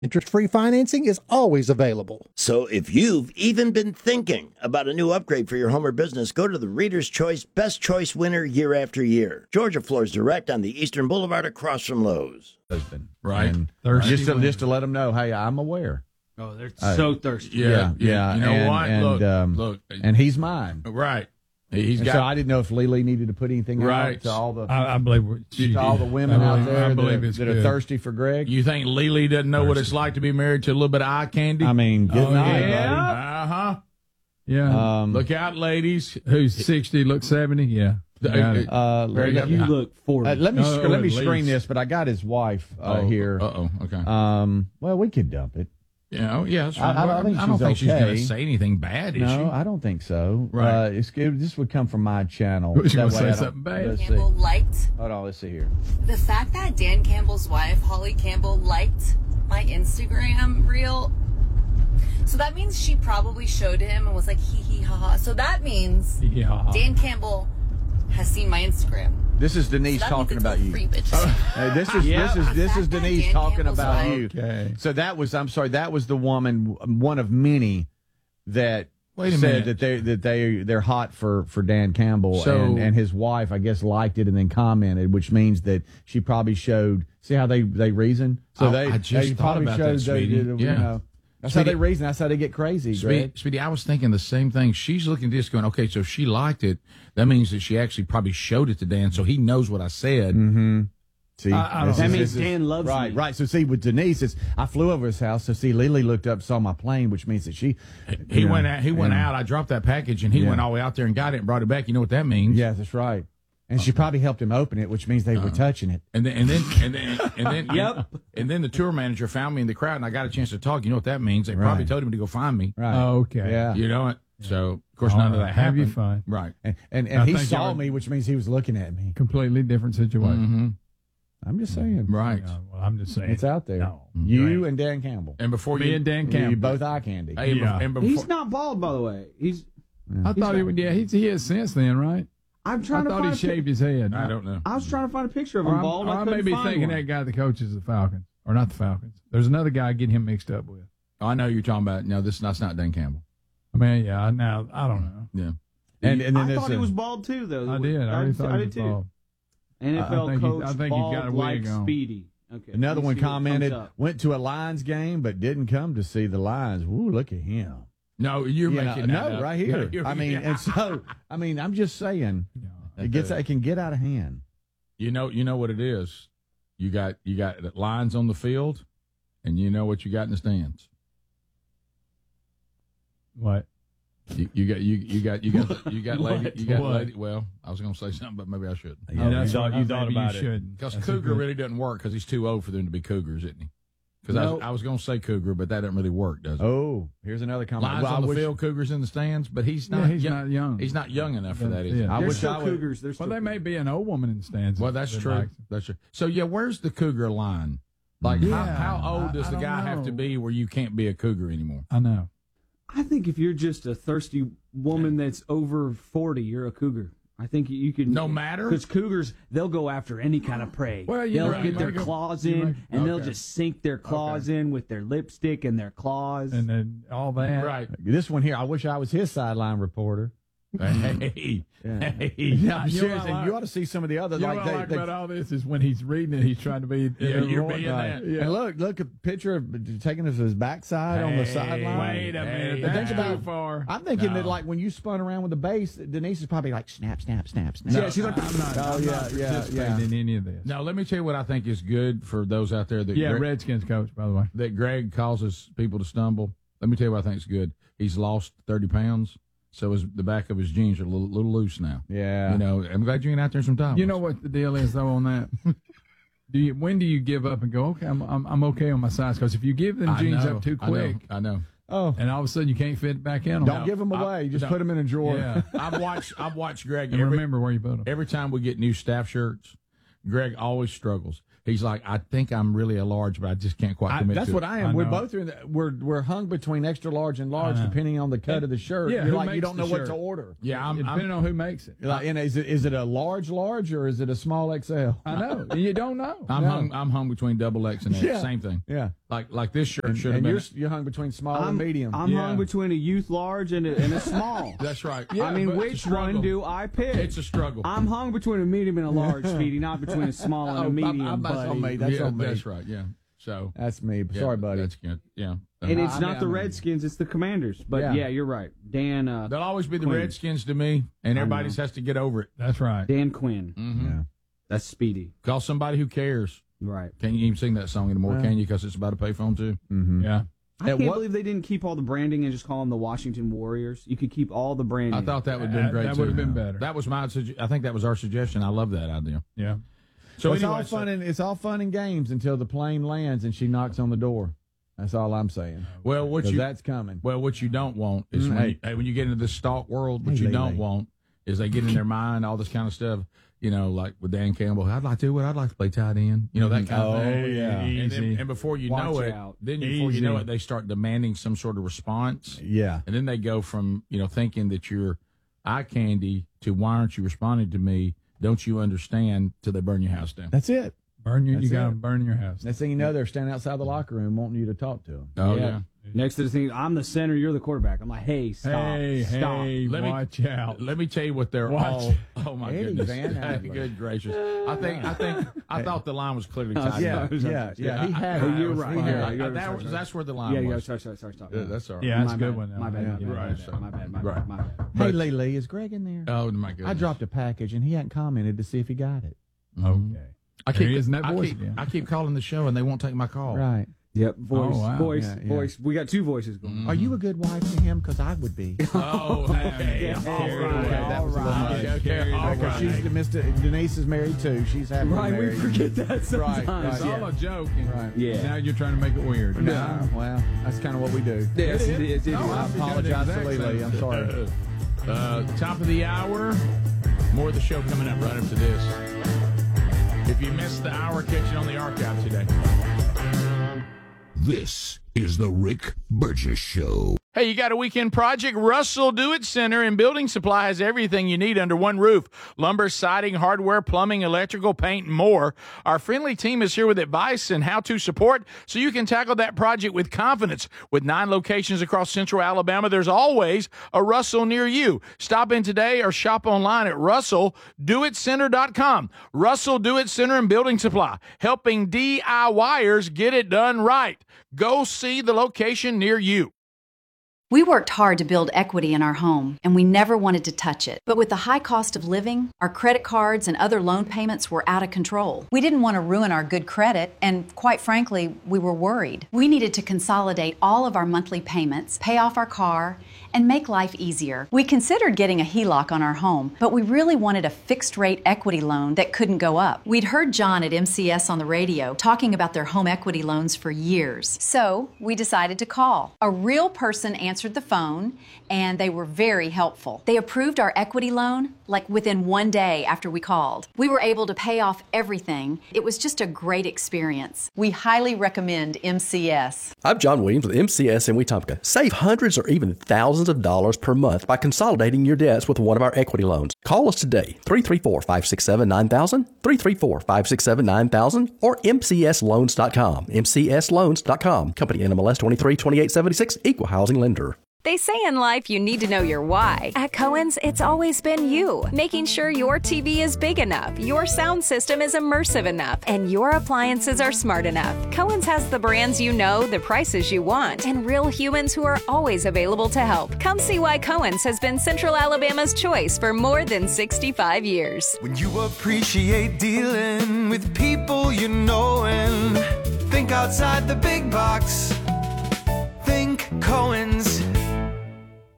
Interest-free financing is always available. So if you've even been thinking about a new upgrade for your home or business, go to the Reader's Choice Best Choice winner year after year. Georgia Floors Direct on the Eastern Boulevard across from Lowe's. Right. Just to let them know, hey, I'm aware. Oh, they're so thirsty. Yeah. You know what? And, Look. And he's mine. Right. So I didn't know if Lily needed to put anything out to all the I believe to all the women out there that are thirsty for Greg. You think Lily doesn't know what it's like to be married to a little bit of eye candy? I mean, good night, Uh-huh. Yeah. Look out, ladies. Who's 60, looks 70? Yeah. You look 40. Let me screen this, but I got his wife here. Okay. Well, we could dump it. Yeah, yes. I don't think she's going to say anything bad, is she? No, I don't think so. Right. This would come from my channel. She's going to say something bad. Let's see. Campbell liked. Hold on, let's see here. The fact that Dan Campbell's wife, Holly Campbell, liked my Instagram reel. So that means she probably showed him and was like, hee hee ha ha. So that means Dan Campbell has seen my Instagram. This is Denise talking about you. This is Denise talking about you. Okay. So that was the woman, one of many that said that they're hot for Dan Campbell, and his wife, I guess, liked it and then commented, which means that she probably showed. See how they reason. So I just thought about that, Speedy. That's how they reason. That's how they get crazy, Greg. Speedy, I was thinking the same thing. She's looking at this going, okay, so if she liked it, that means that she actually probably showed it to Dan, so he knows what I said. Mm-hmm. See, that means Dan loves me. Right. So see, with Denise, I flew over his house. So see, Lily looked up, saw my plane, which means that she. He went out. I dropped that package, and he went all the way out there and got it and brought it back. You know what that means? Yeah, that's right. And she probably helped him open it, which means they were touching it. And then, yep. And then the tour manager found me in the crowd, and I got a chance to talk. You know what that means? They probably told him to go find me. Right. Oh, okay. Yeah. You know it. So of course none of that happened. Have you fun? Right. And he saw me, which means he was looking at me. Completely different situation. Mm-hmm. I'm just saying. Right. Well, I'm just saying. It's out there. No. You and Dan Campbell. And before Me and Dan Campbell. You both eye candy. Hey, and before, He's not bald, by the way. I thought he would. Yeah, he has since then, right? I'm trying I thought he shaved his head. I don't know. I was trying to find a picture of him bald. I may be thinking that guy that coaches the Falcons, or not the Falcons. There's another guy getting him mixed up with. I know you're talking about. No, that's not Dan Campbell. I mean, yeah. Now I don't know. Yeah. And then I thought he was bald too, though. I did. I already thought he was bald. NFL coach, I think bald he's got a like wig on. Speedy. Okay. Another one commented, went to a Lions game, but didn't come to see the Lions. Ooh, look at him. No, you're making that up. Right here. And so, I'm just saying, it can get out of hand. You know what it is. You got lines on the field, and you know what you got in the stands. What? You got lady. Well, I was going to say something, but maybe I shouldn't. Yeah, you thought about it. Because Cougar really doesn't work because he's too old for them to be Cougars, isn't he? Because I was going to say Cougar, but that doesn't really work, does it? Oh, here's another comment. Lines on the field, Cougars in the stands, but he's not. He's not young. He's not young enough for that. Is he? I They're wish still I would. Cougars. They're still Well, they may be an old woman in the stands. Well, that's true. That's true. So yeah, where's the Cougar line? Like, how old does the guy have to be where you can't be a Cougar anymore? I know. I think if you're just a thirsty woman that's over 40, you're a cougar. I think you can. No matter? Because cougars, they'll go after any kind of prey. Well, they'll get their claws in, and they'll just sink their claws in with their lipstick and their claws. And then all that. Right. This one here, I wish I was his sideline reporter. Hey. I'm serious. And you ought to see some of the others. You know what I like about all this is when he's reading it, he's trying to be. You're being that. Yeah. And look, a picture of taking us his backside on the sideline. Wait a minute. That's too far. I'm thinking that like when you spun around with the bass, Denise is probably like snap, snap, snap, snap. Yeah, she's like, I'm not participating in any of this. Now, let me tell you what I think is good for those out there that Redskins coach, by the way, that Greg causes people to stumble. Let me tell you what I think is good. He's lost 30 pounds. So the back of his jeans are a little loose now. Yeah. You know, I'm glad you ain't out there sometimes. You know what the deal is, though, on that? When do you give up and go, okay, I'm okay on my size? Because if you give them jeans up too quick. I know. Oh. And all of a sudden you can't fit back in them. Don't give them away. Just put them in a drawer. Yeah. I've watched Greg. And remember where you put them. Every time we get new staff shirts, Greg always struggles. He's like, I think I'm really a large, but I just can't quite commit That's to what it. I am. We're both we're hung between extra large and large depending on the cut of the shirt. Yeah, You're like, you don't know what to order. Yeah, depending on who makes it. Like, and is it a large or is it a small XL? I know. You don't know. I'm hung between double X and X. Same thing. Yeah. Like this shirt should have been. And you're hung between small and medium. I'm hung between a youth large and a small. That's right. Yeah, I mean, which one do I pick? It's a struggle. I'm hung between a medium and a large, Speedy, not between a small and a medium, That's on me. That's on me. That's right, yeah. So that's me. Sorry, buddy. That's good. Yeah. And it's not the Redskins, it's the Commanders. But yeah, you're right. Dan they'll always be the Quinn. Redskins to me, and everybody just has to get over it. That's right. Dan Quinn. Mm-hmm. Yeah. That's Speedy. Call somebody who cares. Right. Can't you even sing that song anymore, can you? Because it's about a payphone, too. Mm-hmm. Yeah. I can't believe they didn't keep all the branding and just call them the Washington Warriors. You could keep all the branding. I thought that would have been great, That too. would have been better. That was I think that was our suggestion. I love that idea. Yeah. So it's all fun and games until the plane lands and she knocks on the door. That's all I'm saying. Well, that's coming. Well, what you don't want is when you get into this stalk world, what you don't want is they get in their mind all this kind of stuff. You know, like with Dan Campbell, I'd like to play tight end. You know, that kind of thing. Oh, yeah. And before you know it, before you know it, they start demanding some sort of response. Yeah. And then they go from, thinking that you're eye candy to why aren't you responding to me? Don't you understand? Till they burn your house down. That's it. You got to burn your house. Next thing you know, they're standing outside the locker room wanting you to talk to them. Oh, yeah. Next to the thing, I'm the center, you're the quarterback. I'm like, hey, stop. Hey, watch out. Let me tell you what they're all. Oh my Eddie goodness! Van Good gracious! I thought the line was clearly tied. Yeah. He had it. You're right. That's where the line was. Sorry. Stop. That's all right. Yeah, that's a good one. My bad. Hey, Lily, is Greg in there? Oh my goodness! I dropped a package and he hadn't commented to see if he got it. Okay. I keep calling the show and they won't take my call. Right. Yep, voice. Yeah. We got two voices going. Mm-hmm. Are you a good wife to him? Because I would be. Oh, okay. All right. Denise is married too. She's happy. Right, married. we forget that sometimes. Right. It's all a joke. Right. Yeah. Now you're trying to make it weird. No, well, that's kind of what we do. Yes, it is. I apologize to Lily. I'm sorry. Top of the hour. More of the show coming up right after this. If you missed the hour, catch it on the archive today. This is the Rick Burgess Show. Hey, you got a weekend project? Russell Do-It Center and Building Supply has everything you need under one roof. Lumber, siding, hardware, plumbing, electrical, paint, and more. Our friendly team is here with advice and how-to support so you can tackle that project with confidence. With 9 locations across central Alabama, there's always a Russell near you. Stop in today or shop online at RussellDoItCenter.com. Russell Do-It Center and Building Supply, helping DIYers get it done right. Go see the location near you. We worked hard to build equity in our home, and we never wanted to touch it. But with the high cost of living, our credit cards and other loan payments were out of control. We didn't want to ruin our good credit, and quite frankly, we were worried. We needed to consolidate all of our monthly payments, pay off our car, and make life easier. We considered getting a HELOC on our home, but we really wanted a fixed-rate equity loan that couldn't go up. We'd heard John at MCS on the radio talking about their home equity loans for years. So we decided to call. A real person answered the phone, and they were very helpful. They approved our equity loan like within 1 day after we called. We were able to pay off everything. It was just a great experience. We highly recommend MCS. I'm John Williams with MCS in Wetumpka. Save hundreds or even thousands of dollars per month by consolidating your debts with one of our equity loans. Call us today, 334-567-9000, 334-567-9000, or mcsloans.com, mcsloans.com. Company NMLS 232876, Equal Housing Lender. They say in life you need to know your why. At Cohen's, it's always been you. Making sure your TV is big enough, your sound system is immersive enough, and your appliances are smart enough. Cohen's has the brands you know, the prices you want, and real humans who are always available to help. Come see why Cohen's has been Central Alabama's choice for more than 65 years. When you appreciate dealing with people you know and think outside the big box, think Cohen's.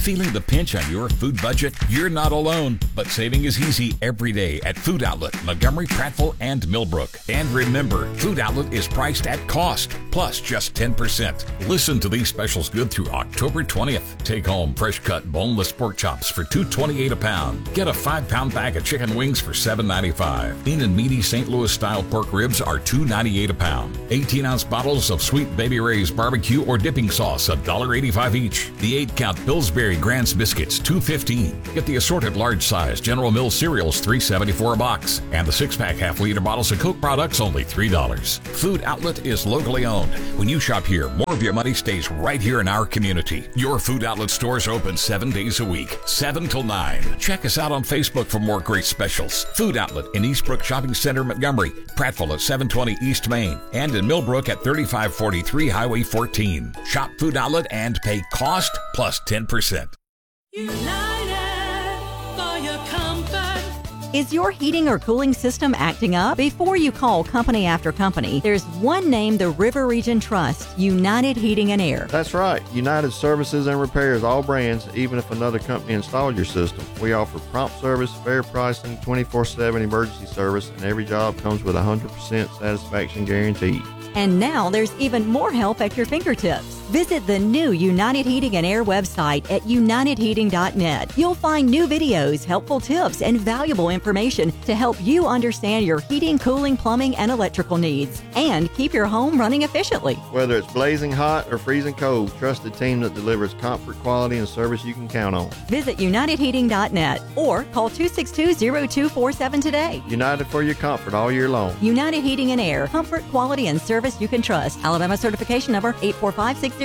Feeling the pinch on your food budget? You're not alone, but saving is easy every day at Food Outlet, Montgomery, Prattville, and Millbrook. And remember, Food Outlet is priced at cost, plus just 10%. Listen to these specials good through October 20th. Take home fresh cut boneless pork chops for $2.28 a pound. Get a 5-pound bag of chicken wings for $7.95. Lean and meaty St. Louis style pork ribs are $2.98 a pound. 18-ounce bottles of Sweet Baby Ray's barbecue or dipping sauce, $1.85 each. The 8-count Pillsbury Grants biscuits, $2.15. Get the assorted large size General Mills cereals, $3.74 a box. And the 6-pack half-liter bottles of Coke products, only $3. Food Outlet is locally owned. When you shop here, more of your money stays right here in our community. Your Food Outlet stores are open 7 days a week, 7 till 9. Check us out on Facebook for more great specials. Food Outlet in Eastbrook Shopping Center, Montgomery, Prattville at 720 East Main, and in Millbrook at 3543 Highway 14. Shop Food Outlet and pay cost plus 10%. United for your comfort. Is your heating or cooling system acting up? Before you call company after company, there's one name the River Region trusts: United Heating and Air. That's right. United services and repairs all brands, even if another company installed your system. We offer prompt service, fair pricing, 24/7 emergency service, and every job comes with a 100% satisfaction guarantee. And now there's even more help at your fingertips. Visit the new United Heating and Air website at unitedheating.net. You'll find new videos, helpful tips, and valuable information to help you understand your heating, cooling, plumbing, and electrical needs, and keep your home running efficiently. Whether it's blazing hot or freezing cold, trust the team that delivers comfort, quality, and service you can count on. Visit unitedheating.net or call 262-0247 today. United for your comfort all year long. United Heating and Air. Comfort, quality, and service you can trust. Alabama certification number 84560.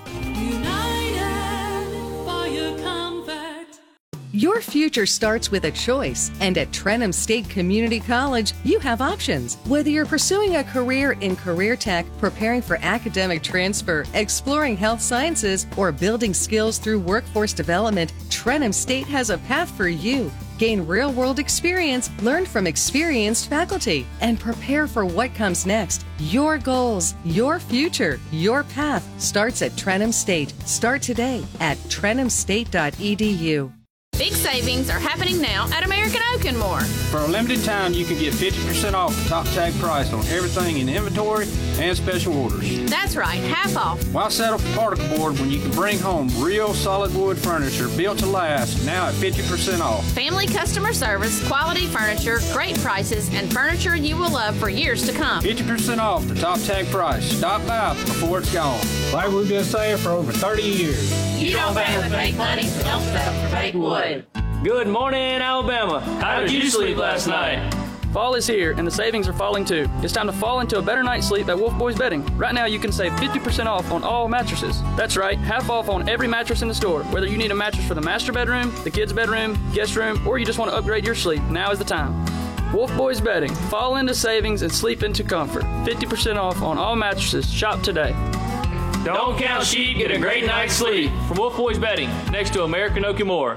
Your future starts with a choice, and at Trenham State Community College, you have options. Whether you're pursuing a career in career tech, preparing for academic transfer, exploring health sciences, or building skills through workforce development, Trenham State has a path for you. Gain real-world experience, learn from experienced faculty, and prepare for what comes next. Your goals, your future, your path starts at Trenham State. Start today at trenhamstate.edu. Big savings are happening now at American Oak and More. For a limited time, you can get 50% off the top tag price on everything in inventory and special orders. That's right, half off. Why settle for particle board when you can bring home real solid wood furniture built to last, now at 50% off? Family customer service, quality furniture, great prices, and furniture you will love for years to come. 50% off the top tag price. Stop by before it's gone. Like we've been saying for over 30 years. You don't pay with fake money, so don't settle for fake wood. Good morning, Alabama. How did you sleep last night? Fall is here, and the savings are falling too. It's time to fall into a better night's sleep at Wolf Boys Bedding. Right now, you can save 50% off on all mattresses. That's right, half off on every mattress in the store. Whether you need a mattress for the master bedroom, the kids' bedroom, guest room, or you just want to upgrade your sleep, now is the time. Wolf Boys Bedding. Fall into savings and sleep into comfort. 50% off on all mattresses. Shop today. Don't count sheep, get a great night's sleep. From Wolf Boys Bedding, next to American Oak and More.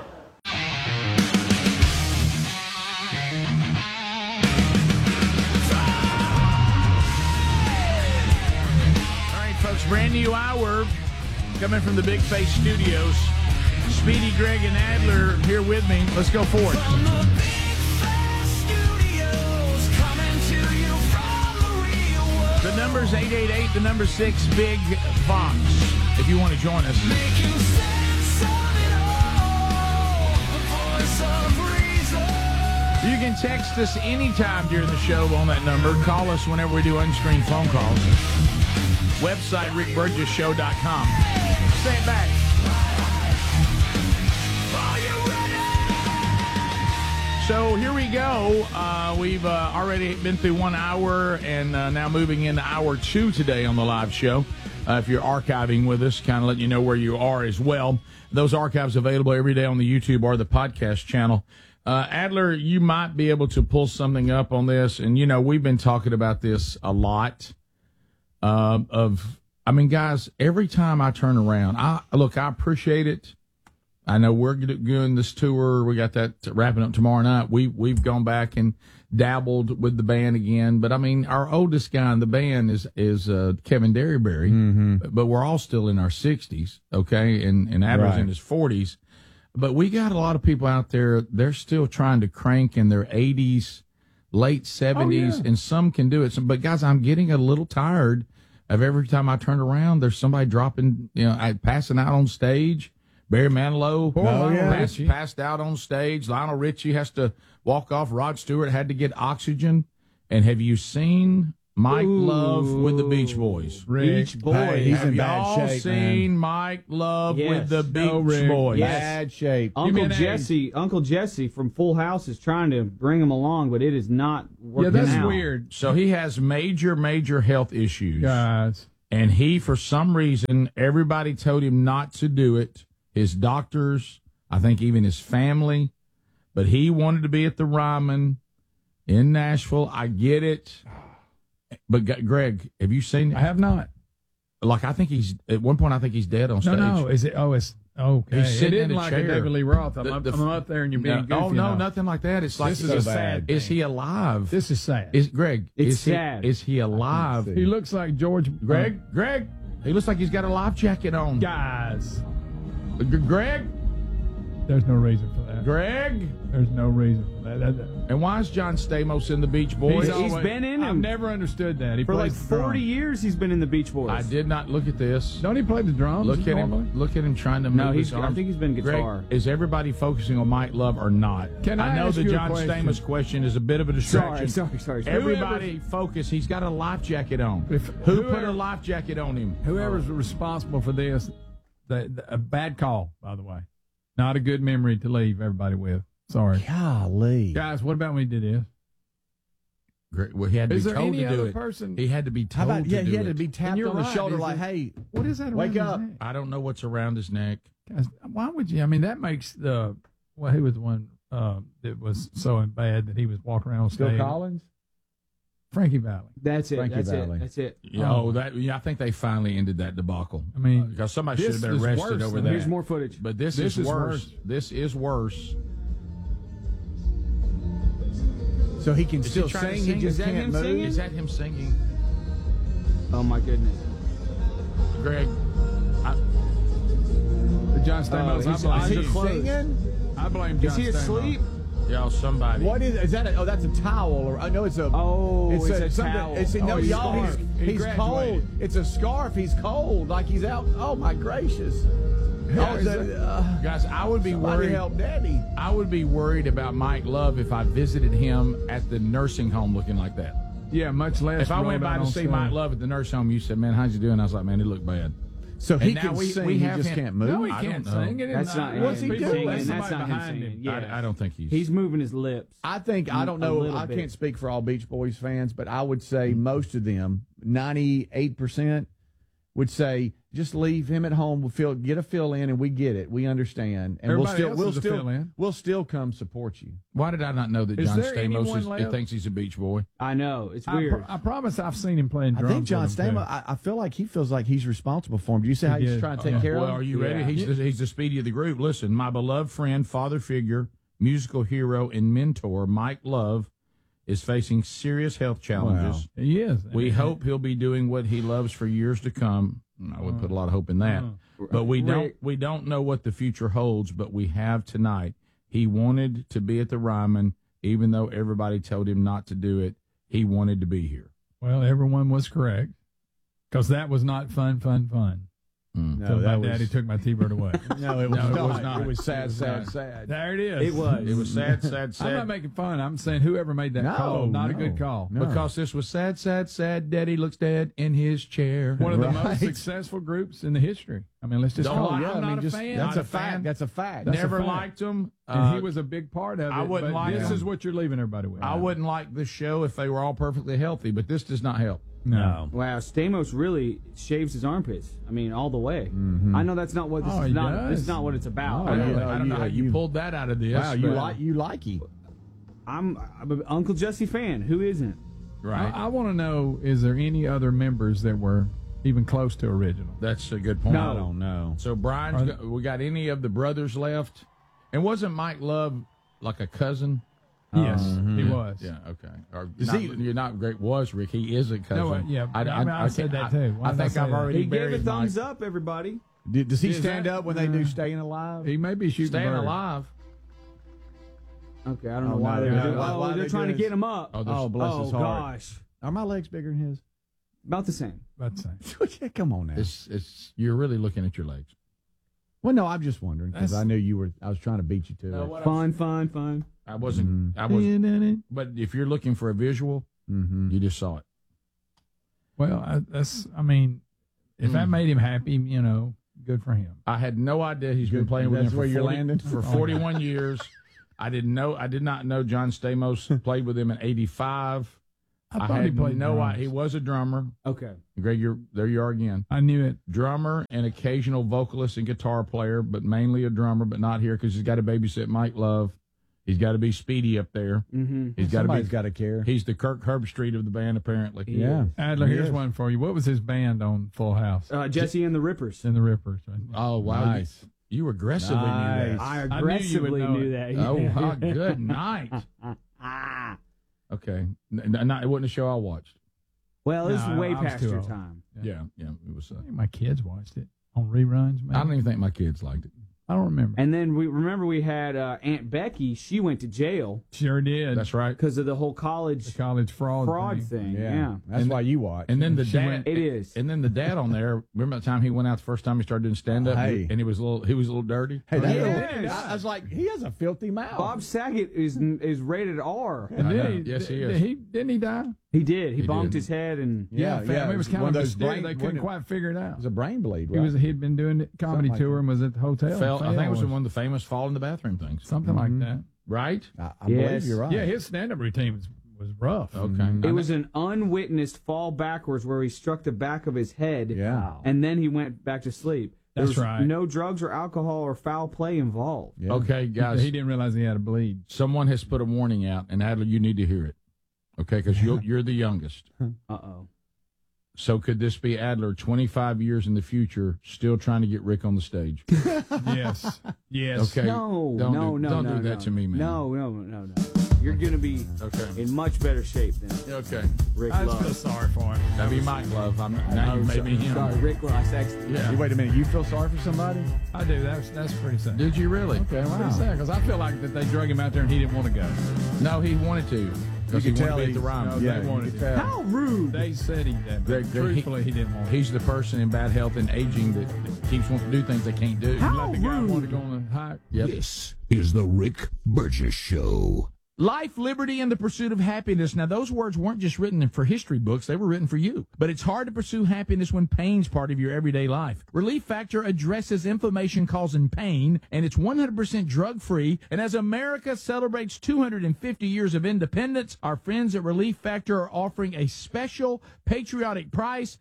Brand new hour coming from the Big Face Studios. Speedy, Greg, and Adler here with me. Let's go for it. The number's 888, the number 6, Big Fox, if you want to join us. You can text us anytime during the show on that number. Call us whenever we do unscreened phone calls. Website, rickburgesshow.com. Say it back. So here we go. We've already been through 1 hour and now moving into hour 2 today on the live show. If you're archiving with us, kind of let you know where you are as well. Those archives available every day on the YouTube or the podcast channel. Adler, you might be able to pull something up on this. And, you know, we've been talking about this a lot. Guys, every time I turn around, I appreciate it. I know we're doing this tour. We got that wrapping up tomorrow night. We've gone back and dabbled with the band again. But I mean, our oldest guy in the band is Kevin Derryberry, but we're all still in our 60s. Okay. And Adler's in his 40s. But we got a lot of people out there, they're still trying to crank in their 80s, late 70s, and some can do it. But, guys, I'm getting a little tired of every time I turn around, there's somebody dropping, passing out on stage. Barry Manilow passed out on stage. Lionel Richie has to walk off. Rod Stewart had to get oxygen. And have you seen Mike Love with the Beach Boys? Beach Boys. Hey, he's have in bad y'all shape, seen man. Mike Love with the Beach Boys? Yes. Bad shape. Uncle Jesse from Full House is trying to bring him along, but it is not working out. Yeah, that's weird. So he has major health issues. Guys. And he, for some reason, everybody told him not to do it. His doctors, I think even his family. But he wanted to be at the Ryman in Nashville. I get it. But, Greg, have you seen it? I have not. Like, I think at one point, I think he's dead on stage. No. Is it? Oh, it's okay. He's sitting in a like chair. a David Lee Roth. I'm up there and you're being goofy. Oh, no, nothing like that. It's like, this is a sad thing. Is he alive? This is sad. It's sad. Is he alive? He looks like George. Greg, he looks like he's got a life jacket on. Guys. Greg? There's no reason for that. Greg? There's no reason for that. And why is John Stamos in the Beach Boys? He's been in them. I've never understood that. For like 40 years he's been in the Beach Boys. I did not look at this. Don't he play the drums? Look at him trying to move his arms. I think he's been guitar. Greg, is everybody focusing on Mike Love or not? I know the John Stamos question is a bit of a distraction. Sorry. Everybody focus. He's got a life jacket on. Who put a life jacket on him? Whoever's responsible for this, a bad call, by the way. Not a good memory to leave everybody with. Sorry. Golly. Guys, what about when he did this? Great. Well, he had to be told to do it. Person? He had to be told to do it. He had to be tapped on the shoulder like, hey, what is that wake up. His neck? I don't know what's around his neck. Guys, why would you? I mean, that makes he was the one that was so bad that he was walking around on stage. Phil Collins? Frankie Valli. That's it. That's it. I think they finally ended that debacle. I mean, because somebody should have been arrested over that. Here's more footage. But this is worse. This is worse. So he can still sing. He just can't move. Is that him singing? Oh my goodness, Greg. John Stamos. Is he singing? I blame John Stamos. Is he asleep? Y'all, somebody. What is that? That's a towel, or I know it's a. It's a towel. He's cold. It's a scarf. He's cold, like he's out. Oh my gracious! Guys, I would be worried. Help Daddy. I would be worried about Mike Love if I visited him at the nursing home looking like that. Yeah, much less. If I went by to see Mike Love at the nursing home, you said, "Man, how's you doing?" I was like, "Man, it looked bad." So he can sing. He just can't move. No, he can't sing. That's not him. What's he doing? That's not him singing. Yeah. I don't think he's moving his lips. I don't know. I can't speak for all Beach Boys fans, but I would say most of them, 98%, would say just leave him at home. Get a fill in, and we get it. We understand, and we'll still come support you. Why did I not know that John Stamos thinks he's a Beach Boy? I know, it's weird. I promise I've seen him playing drums. I think John Stamos. I feel like he feels like he's responsible for him. Do you see how he's trying to take care of him? Well, are you ready? He's the Speedy of the group. Listen, my beloved friend, father figure, musical hero, and mentor, Mike Love, is facing serious health challenges. Wow. He is. We hope he'll be doing what he loves for years to come. I would put a lot of hope in that. But we don't know what the future holds, but we have tonight. He wanted to be at the Ryman, even though everybody told him not to do it. He wanted to be here. Well, everyone was correct, because that was not fun. No, my daddy took my T-Bird away. No, it was not. It was sad. There it is. It was sad. I'm not making fun. I'm saying whoever made that call, not a good call. No. Because this was sad. Daddy looks dead in his chair. One of the most successful groups in the history. I mean, let's just call it. I'm not a fan. That's a fact. That's a fact. Never liked him. And he was a big part of it. I wouldn't like this him. Is what you're leaving everybody with. I wouldn't like this show if they were all perfectly healthy, but this does not help. No. Wow, Stamos really shaves his armpits. I mean, all the way. Mm-hmm. I know that's not what this is. It's not what it's about. I don't know how you pulled that out of this. Wow, you like him. I'm an Uncle Jesse fan. Who isn't? Right. I want to know: is there any other members that were even close to original? That's a good point. No. I don't know. So Brian's we got any of the brothers left? And wasn't Mike Love like a cousin? Yes, he was. Yeah, okay. Or you're not great. Was Rick? He is a cousin. No, I said that too. I think I've already He gave buried a thumbs Mike. up, everybody. Does he stand up when they do Staying Alive? He may be shooting Staying bird. Alive. Okay, I don't know why they're trying to get him up. Oh, bless his heart. Gosh. Are my legs bigger than his? About the same. Come on now. You're really looking at your legs. Well, no, I'm just wondering because I knew you were. I was trying to beat you to it. Fine. I wasn't. I wasn't. But if you're looking for a visual, you just saw it. Well, I mean, if that made him happy, good for him. I had no idea he's been playing with him for 41 years. I did not know John Stamos played with him in '85. I thought he played drums. He was a drummer. Okay. Greg, there you are again. I knew it. Drummer and occasional vocalist and guitar player, but mainly a drummer, but not here because he's got to babysit Mike Love. He's got to be Speedy up there. Mm-hmm. Somebody's got to care. He's the Kirk Herbstreit of the band, apparently. Yeah. Adler, here's one for you. What was his band on Full House? Jesse and the Rippers. And the Rippers. Right? Oh, wow. Nice. You aggressively knew that. I aggressively knew that. Oh, good night. Okay. It wasn't a show I watched. Well, this is way past your time. Yeah, it was. My kids watched it on reruns, man. I don't even think my kids liked it. I don't remember. And then we had Aunt Becky. She went to jail. Sure did. That's right. Because of the whole college fraud thing. Yeah. That's why you watch. And then the dad. It is. And then the dad on there. Remember that time he went out the first time he started doing stand up, and he was a little dirty. Hey, I was like, he has a filthy mouth. Bob Saget is rated R. Yes, he is. Didn't he die? He did. He bonked his head and it was kind of mysterious. They couldn't quite figure it out. It was a brain bleed. Right? He'd been doing the comedy tour and was at the hotel. I think it was one of the famous fall in the bathroom things. Something like that. Right? I believe you're right. Yeah, his stand-up routine was rough. Okay. It was an unwitnessed fall backwards where he struck the back of his head. Yeah. And then he went back to sleep. There was right. no drugs or alcohol or foul play involved. Yeah. Okay, guys. He didn't realize he had a bleed. Someone has put a warning out, and Adler, you need to hear it. Okay, because you're the youngest. Uh-oh. So could this be Adler 25 years in the future still trying to get Rick on the stage? Yes. Okay. No, don't do that to me, man. No. You're going to be in much better shape than Rick I Love. just feel sorry for him. That'd be Mike Love. Now you made me him. Sorry, Rick Love. Yeah. Wait a minute. You feel sorry for somebody? I do. That's pretty sad. Did you really? Okay, wow. Pretty sad because I feel like that they drug him out there and he didn't want to go. No, he wanted to. Because he wanted to be at the Ryman. They wanted to. How rude. They said he did. But truthfully, he didn't want to. He's the person in bad health and aging that keeps wanting to do things they can't do. How Let the guy rude. want to go on the hike. Yep. This is the Rick Burgess Show. Life, liberty, and the pursuit of happiness. Now, those words weren't just written for history books. They were written for you. But it's hard to pursue happiness when pain's part of your everyday life. Relief Factor addresses inflammation causing pain, and it's 100% drug-free. And as America celebrates 250 years of independence, our friends at Relief Factor are offering a special patriotic price,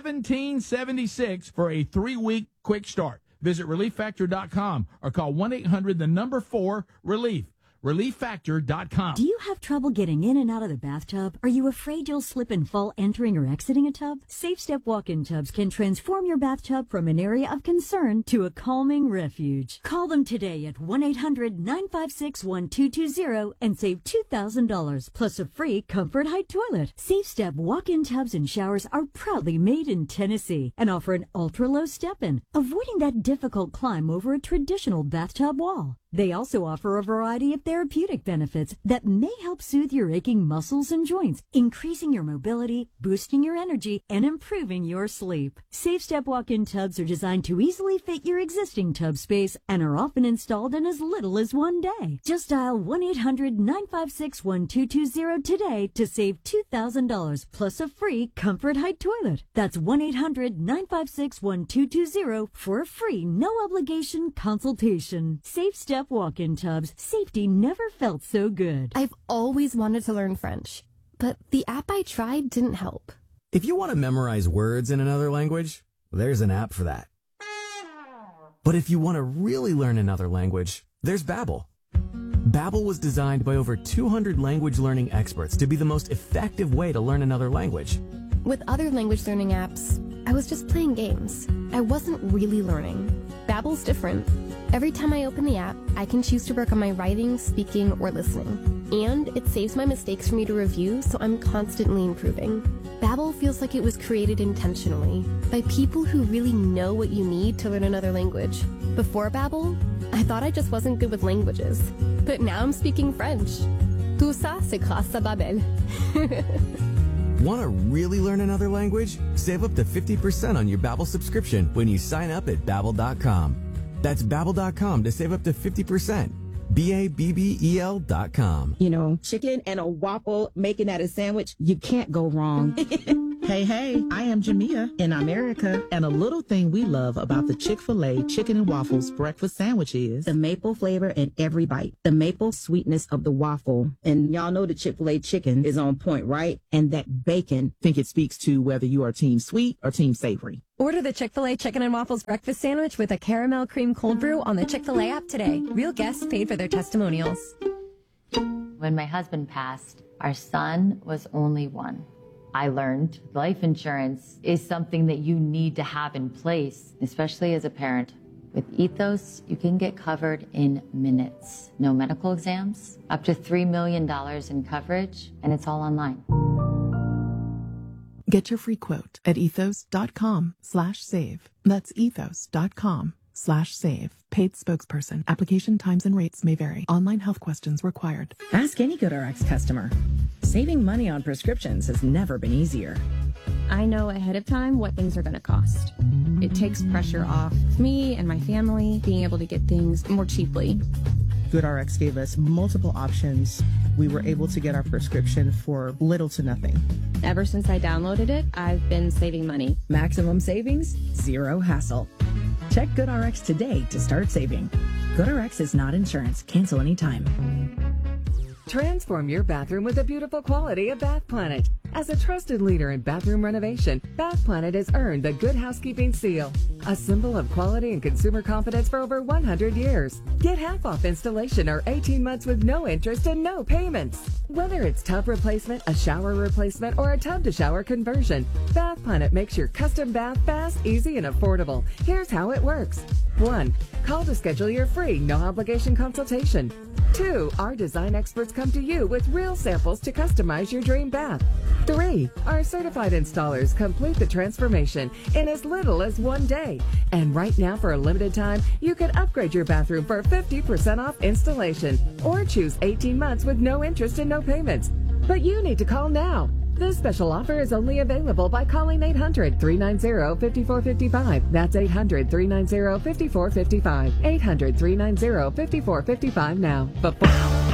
$17.76 for a 3-week quick start. Visit ReliefFactor.com or call 1-800-4-RELIEF. ReliefFactor.com. Do you have trouble getting in and out of the bathtub? Are you afraid you'll slip and fall entering or exiting a tub? Safe Step walk-in tubs can transform your bathtub from an area of concern to a calming refuge. Call them today at 1-800-956-1220 and save $2,000 plus a free Comfort Height toilet. Safe Step walk-in tubs and showers are proudly made in Tennessee and offer an ultra-low step-in, avoiding that difficult climb over a traditional bathtub wall. They also offer a variety of therapeutic benefits that may help soothe your aching muscles and joints, increasing your mobility, boosting your energy, and improving your sleep. Safe Step walk-in tubs are designed to easily fit your existing tub space and are often installed in as little as 1 day. Just dial 1-800-956-1220 today to save $2,000 plus a free Comfort Height toilet. That's 1-800-956-1220 for a free, no-obligation consultation. Safe Step walk-in tubs. Safety never felt so good. I've always wanted to learn French, but the app I tried didn't help. If you want to memorize words in another language, there's an app for that. But if you want to really learn another language, there's Babbel. Babbel was designed by over 200 language learning experts to be the most effective way to learn another language. With other language learning apps, I was just playing games. I wasn't really learning. Babbel's different. Every time I open the app, I can choose to work on my writing, speaking, or listening. And it saves my mistakes for me to review, so I'm constantly improving. Babbel feels like it was created intentionally by people who really know what you need to learn another language. Before Babbel, I thought I just wasn't good with languages, but now I'm speaking French. Tout ça, c'est grâce à Babbel. Want to really learn another language? Save up to 50% on your Babbel subscription when you sign up at Babbel.com. That's Babbel.com to save up to 50%. Babbel.com. You know, chicken and a waffle, making that a sandwich, you can't go wrong. Hey, I am Jamia in America, and a little thing we love about the Chick-fil-A Chicken and Waffles breakfast sandwich is the maple flavor in every bite, the maple sweetness of the waffle. And y'all know the Chick-fil-A chicken is on point, right? And that bacon. Think it speaks to whether you are team sweet or team savory. Order the Chick-fil-A Chicken and Waffles breakfast sandwich with a caramel cream cold brew on the Chick-fil-A app today. Real guests paid for their testimonials. When my husband passed, our son was only one. I learned life insurance is something that you need to have in place, especially as a parent. With Ethos, you can get covered in minutes. No medical exams, up to $3 million in coverage, and it's all online. Get your free quote at ethos.com/save. That's ethos.com/save. Paid spokesperson. Application times and rates may vary. Online health questions required. Ask any GoodRx customer. Saving money on prescriptions has never been easier. I know ahead of time what things are going to cost. It takes pressure off me and my family being able to get things more cheaply. GoodRx gave us multiple options. We were able to get our prescription for little to nothing. Ever since I downloaded it, I've been saving money. Maximum savings, zero hassle. Check GoodRx today to start saving. GoodRx is not insurance. Cancel anytime. Transform your bathroom with the beautiful quality of Bath Planet. As a trusted leader in bathroom renovation, Bath Planet has earned the Good Housekeeping seal, a symbol of quality and consumer confidence for over 100 years. Get half off installation or 18 months with no interest and no payments. Whether it's tub replacement, a shower replacement, or a tub-to-shower conversion, Bath Planet makes your custom bath fast, easy, and affordable. Here's how it works. 1. Call to schedule your free, no-obligation consultation. 2. Our design experts come to you with real samples to customize your dream bath. 3. Our certified installers complete the transformation in as little as 1 day. And right now, for a limited time, you can upgrade your bathroom for 50% off installation or choose 18 months with no interest and no payments. But you need to call now. This special offer is only available by calling 800-390-5455. That's 800-390-5455. 800-390-5455 now. Before